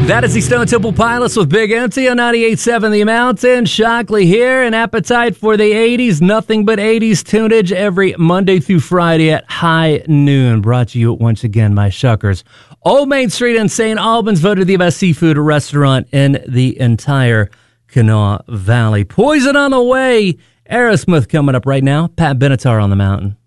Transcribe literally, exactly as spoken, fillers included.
That is the Stone Temple Pilots with Big Empty on ninety-eight point seven The Mountain. Shockley here, an appetite for the eighties, nothing but eighties tunage every Monday through Friday at high noon. Brought to you once again by Shuckers. Old Main Street in Saint Albans, voted the best seafood restaurant in the entire Kanawha Valley. Poison on the way. Aerosmith coming up right now. Pat Benatar on the Mountain.